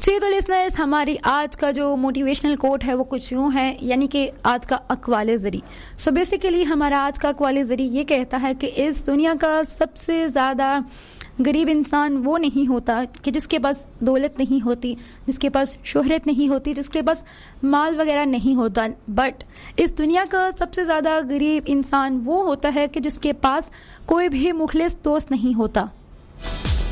जी तो लिसनर्स, हमारी आज का जो मोटिवेशनल कोट है वो कुछ यूँ है, यानी कि आज का अक़वाले ज़री। सो बेसिकली हमारा आज का अक़वाले ज़री ये कहता है कि इस दुनिया का सबसे ज़्यादा गरीब इंसान वो नहीं होता कि जिसके पास दौलत नहीं होती, जिसके पास शोहरत नहीं होती, जिसके पास माल वगैरह नहीं होता, बट इस दुनिया का सबसे ज़्यादा गरीब इंसान वो होता है कि जिसके पास कोई भी मुखलिस दोस्त नहीं होता।